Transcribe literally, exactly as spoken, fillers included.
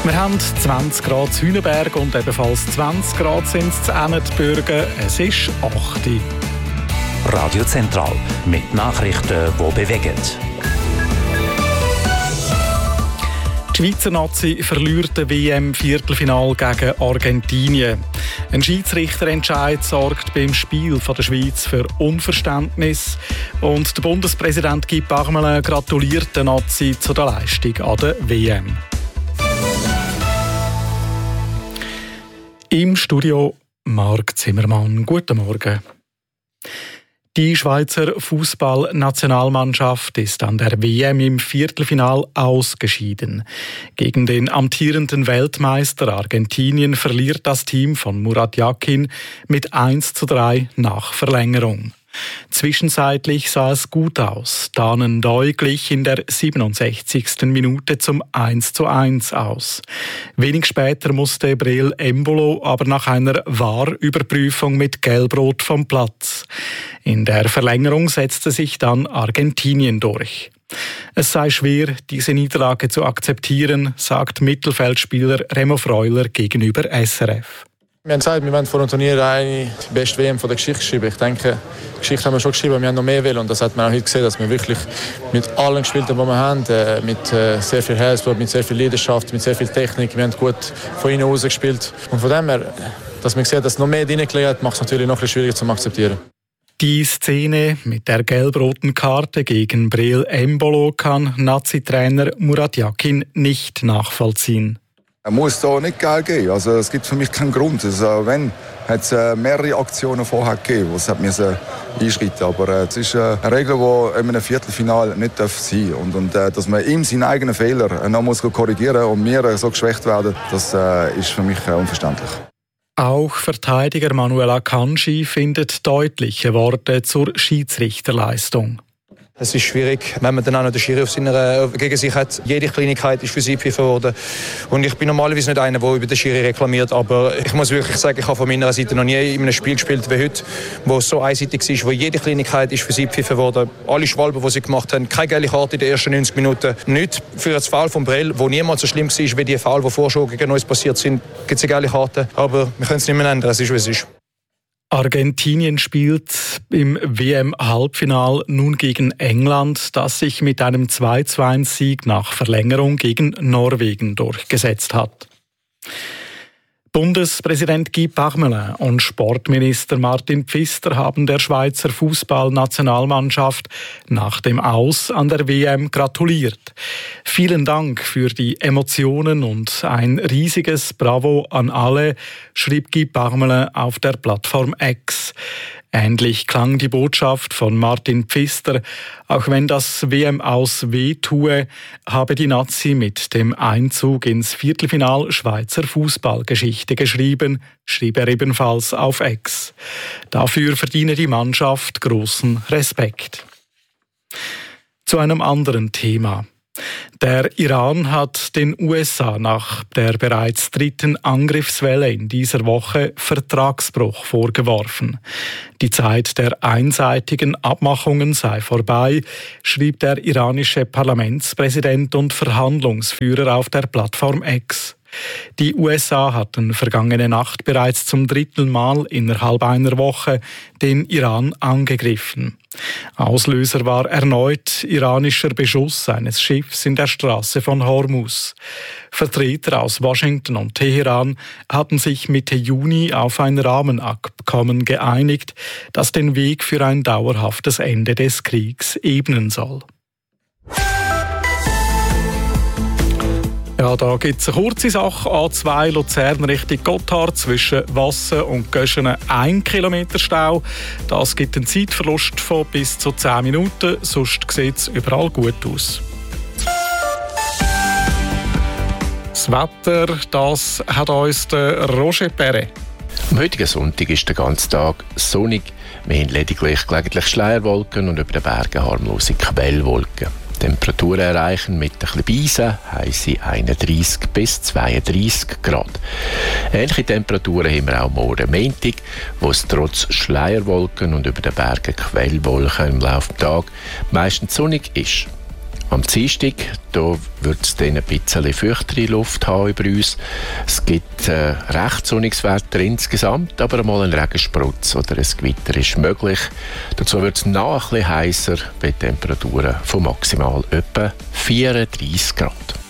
Wir haben zwanzig Grad in Hüneberg und ebenfalls zwanzig Grad sind es in Ennetbürgen. Es ist acht Uhr. Radio Zentral mit Nachrichten, die bewegen. Die Schweizer Nazi verliert das W M-Viertelfinal gegen Argentinien. Ein Schiedsrichterentscheid sorgt beim Spiel der Schweiz für Unverständnis. Und der Bundespräsident Guy Parmelin gratuliert der Nazi zu der Leistung an der W M. Im Studio Marc Zimmermann. Guten Morgen. Die Schweizer Fußballnationalmannschaft ist an der W M im Viertelfinal ausgeschieden. Gegen den amtierenden Weltmeister Argentinien verliert das Team von Murat Yakin mit eins zu drei nach Verlängerung. Zwischenzeitlich sah es gut aus. Danen Doi glich in der siebenundsechzigsten Minute zum eins zu eins aus. Wenig später musste Breel Embolo aber nach einer V A R-Überprüfung mit Gelbrot vom Platz. In der Verlängerung setzte sich dann Argentinien durch. Es sei schwer, diese Niederlage zu akzeptieren, sagt Mittelfeldspieler Remo Freuler gegenüber S R F. Wir haben gesagt, wir wollen vor dem Turnier eine die beste W M von der Geschichte schreiben. Ich denke, die Geschichte haben wir schon geschrieben, wir haben noch mehr wollen. Und das hat man auch heute gesehen, dass wir wirklich mit allen gespielt haben, die wir haben. Mit sehr viel Herzblut, mit sehr viel Leidenschaft, mit sehr viel Technik. Wir haben gut von innen raus gespielt. Und von dem her, dass man sieht, dass noch mehr drin gelegt hat, macht es natürlich noch ein bisschen schwieriger zu akzeptieren. Die Szene mit der gelb-roten Karte gegen Breel Embolo kann Nazi-Trainer Murat Yakin nicht nachvollziehen. Er muss da nicht Geld geben. Also es gibt für mich keinen Grund. Also wenn hat es äh, mehrere Aktionen vorher gegeben, wo es hat müssen einschreiten. Aber äh, es ist äh, eine Regel, die in einem Viertelfinale nicht darf sein. Und, und äh, dass man ihm seinen eigenen Fehler äh, noch muss korrigieren und wir äh, so geschwächt werden, das äh, ist für mich äh, unverständlich. Auch Verteidiger Manuel Akanji findet deutliche Worte zur Schiedsrichterleistung. Es ist schwierig, wenn man dann auch noch den Schiri auf seiner, gegen sich hat. Jede Kleinigkeit ist für sie gepfiffen worden. Und ich bin normalerweise nicht einer, der über den Schiri reklamiert. Aber ich muss wirklich sagen, ich habe von meiner Seite noch nie in einem Spiel gespielt wie heute, wo es so einseitig ist, wo jede Kleinigkeit ist für sie gepfiffen worden. Alle Schwalben, die sie gemacht haben, keine gelbe Karte in den ersten neunzig Minuten. Nicht für das Foul von Breel, wo niemals so schlimm war wie die Foul, die vorher schon gegen uns passiert sind, gibt es eine gelbe Karte. Aber wir können es nicht mehr ändern, es ist, wie es ist. Argentinien spielt im W M-Halbfinal nun gegen England, das sich mit einem zwei zu eins Sieg nach Verlängerung gegen Norwegen durchgesetzt hat. Bundespräsident Guy Parmelin und Sportminister Martin Pfister haben der Schweizer Fußballnationalmannschaft nach dem Aus an der W M gratuliert. Vielen Dank für die Emotionen und ein riesiges Bravo an alle, schrieb Guy Parmelin auf der Plattform X. Ähnlich klang die Botschaft von Martin Pfister. Auch wenn das W M-Aus weh tue, habe die Nazi mit dem Einzug ins Viertelfinal Schweizer Fußballgeschichte geschrieben, schrieb er ebenfalls auf X. Dafür verdiene die Mannschaft großen Respekt. Zu einem anderen Thema. Der Iran hat den U S A nach der bereits dritten Angriffswelle in dieser Woche Vertragsbruch vorgeworfen. Die Zeit der einseitigen Abmachungen sei vorbei, schrieb der iranische Parlamentspräsident und Verhandlungsführer auf der Plattform X. Die U S A hatten vergangene Nacht bereits zum dritten Mal innerhalb einer Woche den Iran angegriffen. Auslöser war erneut iranischer Beschuss eines Schiffs in der Straße von Hormuz. Vertreter aus Washington und Teheran hatten sich Mitte Juni auf ein Rahmenabkommen geeinigt, das den Weg für ein dauerhaftes Ende des Kriegs ebnen soll. Ja, da gibt es eine kurze Sache. A zwei Luzern Richtung Gotthard zwischen Wassen und Göschenen ein Kilometer Stau. Das gibt einen Zeitverlust von bis zu zehn Minuten. Sonst sieht es überall gut aus. Das Wetter, das hat uns der Roger Perret. Am heutigen Sonntag ist der ganze Tag sonnig. Wir haben lediglich gelegentlich Schleierwolken und über den Bergen harmlose Quellwolken. Temperaturen erreichen mit ein bisschen Beisen heisse einunddreissig bis zweiunddreissig Grad. Ähnliche Temperaturen haben wir auch morgen Montag, wo es trotz Schleierwolken und über den Bergen Quellwolken im Laufe des Tages meistens sonnig ist. Am Dienstag wird es dann ein bisschen feuchtere Luft haben über uns. Es gibt äh, recht sonniges Wetter insgesamt, aber einmal ein Regensprutz oder ein Gewitter ist möglich. Dazu wird es noch ein bisschen heißer bei Temperaturen von maximal etwa vierunddreissig Grad.